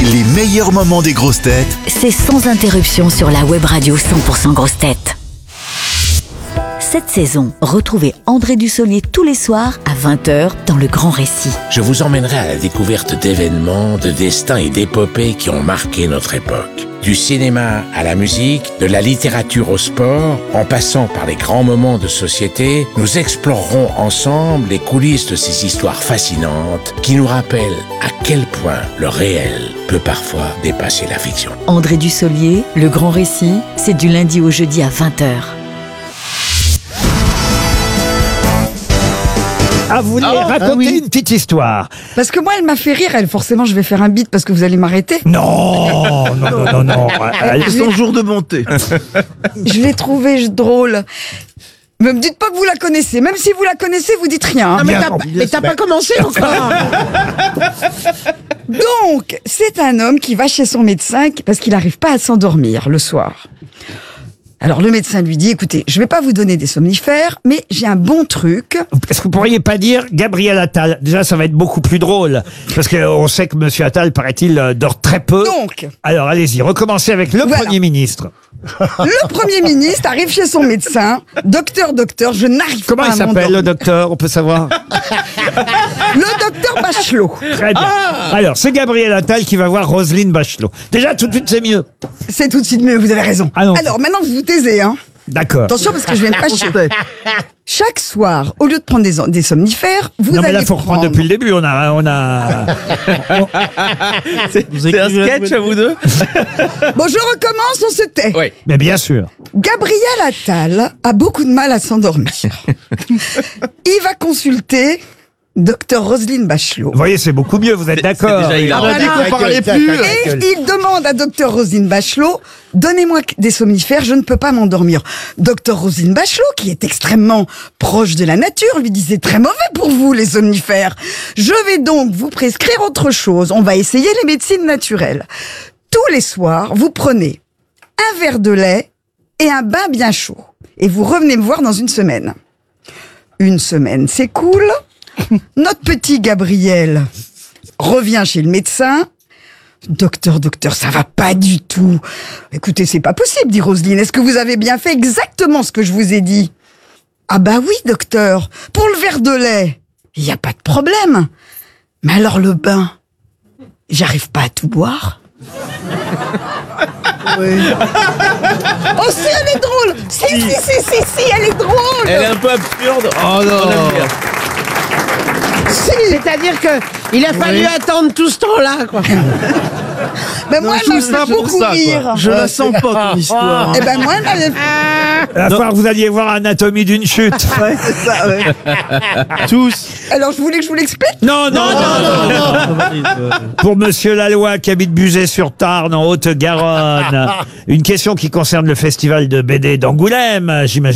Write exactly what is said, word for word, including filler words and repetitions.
Les meilleurs moments des grosses têtes, c'est sans interruption sur la web radio cent pour cent grosses têtes. Cette saison, retrouvez André Dussolier tous les soirs à vingt heures dans Le Grand Récit. Je vous emmènerai à la découverte d'événements, de destins et d'épopées qui ont marqué notre époque. Du cinéma à la musique, de la littérature au sport, en passant par les grands moments de société, nous explorerons ensemble les coulisses de ces histoires fascinantes qui nous rappellent à quel point le réel peut parfois dépasser la fiction. André Dussolier, Le Grand Récit, c'est du lundi au jeudi à vingt heures. Ah, vous voulez Ah, raconter ah oui. une petite histoire? Parce que moi, elle m'a fait rire, elle. Forcément, je vais faire un beat parce que vous allez m'arrêter. Non, non, non, non, non. Elle- Je l'ai- jour de bonté. Je l'ai trouvée drôle. Ne me dites pas que vous la connaissez. Même si vous la connaissez, vous dites rien. mais Bien t'as- entendu. Mais t'as pas commencé encore. Donc, c'est un homme qui va chez son médecin parce qu'il n'arrive pas à s'endormir le soir. Alors, le médecin lui dit, écoutez, je vais pas vous donner des somnifères, mais j'ai un bon truc. Est-ce que vous pourriez pas dire Gabriel Attal? Déjà, ça va être beaucoup plus drôle. Parce qu'on sait que Monsieur Attal, paraît-il, euh, dort très peu. Donc, Alors, allez-y, recommencez avec le Voilà. Premier ministre. le Premier ministre arrive chez son médecin. Docteur, docteur, je n'arrive Comment pas il à s'appelle, le m'endormir. docteur? On peut savoir. Le docteur Bachelot. Très bien. Alors, c'est Gabriel Attal qui va voir Roselyne Bachelot. Déjà, tout de suite, c'est mieux. C'est tout de suite mieux, vous avez raison. Ah non. Alors, maintenant, vous vous taisez, hein. D'accord. Attention, parce que je vais me fâcher. Chaque soir, au lieu de prendre des, des somnifères, vous Non, mais allez là, faut reprendre prendre... depuis le début. On a, on a. C'est un sketch à vous deux. Bon, je recommence, on se tait. Oui. Mais bien sûr. Gabriel Attal a beaucoup de mal à s'endormir. Il va consulter docteur Roselyne Bachelot. Vous voyez, c'est beaucoup mieux. Vous êtes d'accord? déjà hilarant. On a dit qu'on parlait plus. Et il demande à docteur Roselyne Bachelot, donnez-moi des somnifères, je ne peux pas m'endormir. Docteur Roselyne Bachelot, qui est extrêmement proche de la nature, lui dit, c'est très mauvais pour vous, les somnifères. Je vais donc vous prescrire autre chose. On va essayer les médecines naturelles. Tous les soirs, vous prenez un verre de lait et un bain bien chaud. Et vous revenez me voir dans une semaine. Une semaine s'écoule. Notre petit Gabriel revient chez le médecin. Docteur, docteur, ça va pas du tout. Écoutez, c'est pas possible, dit Roselyne. Est-ce que vous avez bien fait exactement ce que je vous ai dit? Ah bah oui, docteur. Pour le verre de lait, il n'y a pas de problème. Mais alors le bain, j'arrive pas à tout boire. Oh si, elle est drôle. Si, si, si, si, si, elle est drôle. Elle est un peu absurde. Oh non. Si. C'est-à-dire que il a fallu attendre tout ce temps-là, quoi. Ben moi, elle m'a fait beaucoup rire. Je la sens pas ton histoire. Eh ben moi, elle m'avait Il va falloir que vous alliez voir Anatomie d'une chute. Ouais, c'est ça, ouais. Tous. Alors, je voulais que je vous l'explique. Non, non, non, non. Pour Monsieur Laloy, qui habite Buzet-sur-Tarn, en Haute-Garonne. Une question qui concerne le festival de B D d'Angoulême, j'imagine.